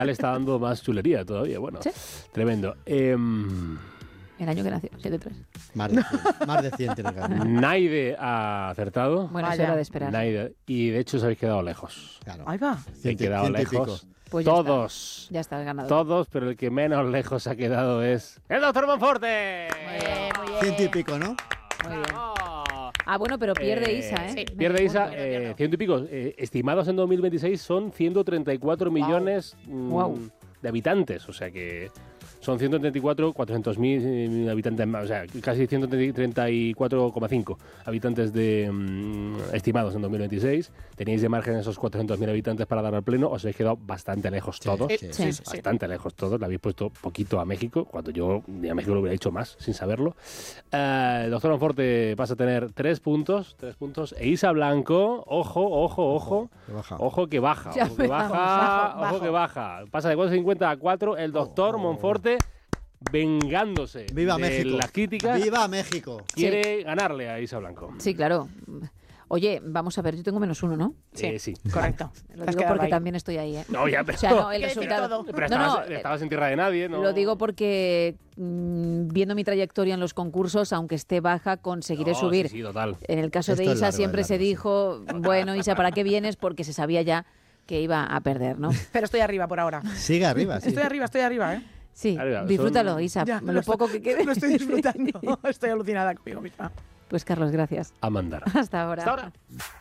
le está dando más chulería todavía. Bueno, ¿Sí? Tremendo. El año que nació, 7-3. Más de 100 tiene que haber. Naide ha acertado. Bueno, Vaya. eso era de esperar. Naide, y de hecho os habéis quedado lejos. Claro. Ahí va. He quedado Ciento y pico. lejos. Pues ya Todos. está. Ya está el ganador. Todos, pero el que menos lejos ha quedado es el doctor Monforte. Muy bien. 100 y pico, ¿no? Muy bien. ¡Bravo! Ah, bueno, pero pierde Isa, ¿eh? sí. Pierde Isa, Punto. ciento y pico. Estimados en 2026 son 134 millones de habitantes. O sea que son 134, 400.000 habitantes más. O sea, casi 134,5 habitantes estimados en 2026. Teníais de margen esos 400.000 habitantes para dar al pleno. Os habéis quedado bastante lejos todos. Sí. Bastante lejos todos. Le habéis puesto poquito a México, cuando yo a México lo hubiera hecho más, sin saberlo. El doctor Monforte pasa a tener 3 puntos. E Isa Blanco, ojo, Que baja. ojo que baja. Ya Ojo que baja. bajo. Ojo que baja. Pasa de 4.50 a 4. El doctor Monforte, vengándose ¡Viva de México! las críticas, ¡Viva México! quiere ganarle a Isa Blanco. Sí, claro. Oye, vamos a ver, yo tengo -1, ¿no? Sí. Correcto. Lo Te has digo quedado porque ahí. también estoy ahí, ¿eh? No, ya, pero, O sea, no, el Quiere decir resultado. todo. pero No, estabas en tierra de nadie, ¿no? Lo digo porque viendo mi trayectoria en los concursos, aunque esté baja, conseguiré No, subir. Sí, total. En el caso de Esto es Isa largo, siempre es se largo, sí. dijo, bueno, Isa, ¿para qué vienes? Porque se sabía ya que iba a perder, ¿no? Pero estoy arriba por ahora. Sigue arriba, sí. Estoy arriba, ¿eh? Sí, Arriba, disfrútalo, son- Isa, Ya, lo poco que quede. Lo estoy disfrutando. Estoy alucinada conmigo misma. Pues Carlos, gracias. A mandar. Hasta ahora. Hasta ahora.